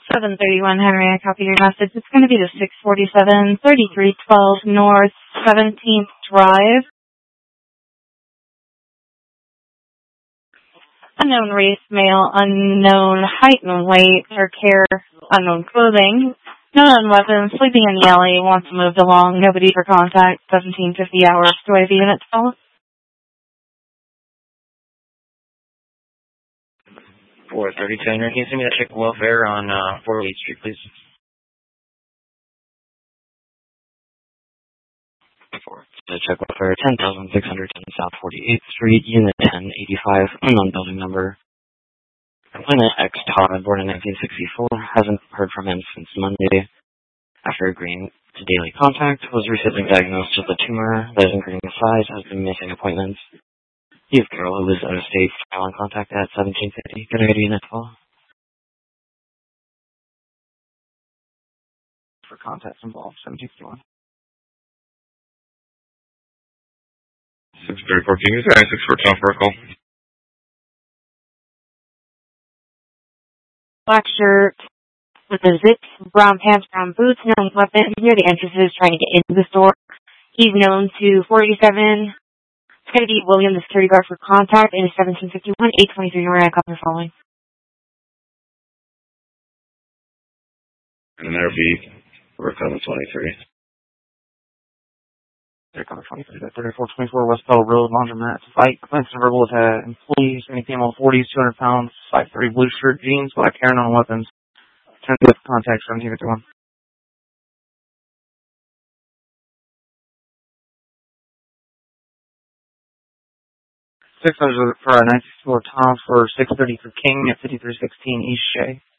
731 Henry, I copy your message. It's going to be the 647 3312 North 17th Drive. Unknown race, male, unknown height and weight, or care, unknown clothing. None on weapons, sleeping in the alley, wants moved along, nobody for contact, 1750 hours. Do I have a unit to follow? 432, can you send me that check welfare on 408 Street, please? 4. Check welfare, 10,610 South 48th Street, Unit 1085, unknown building number. Complainant X. Todd, born in 1964, hasn't heard from him since Monday. After agreeing to daily contact, was recently diagnosed with a tumor that is increasing in size, has been missing appointments. He is Carol, who was out of state, file on contact at 1750. Can I get a unit call? For contacts involved, 1751. 634 King is 642 for a call. Black shirt with a zip, brown pants, brown boots, known weapon near the entrances trying to get into the store. He's known to 47. It's going to be William, the security guard for contact, and 1751, 823, where I copy following. And there'll be Recover 23. Recover 23, 3424 West Bell Road, Laundromat. Fight, Clinton verbal with employees, anything on 40s, 200 pounds, 530 blue shirt, jeans, black hair, no weapons. Turn with contact 1751. 600 for 964 Tom for 630 for King at 5316 East Shea.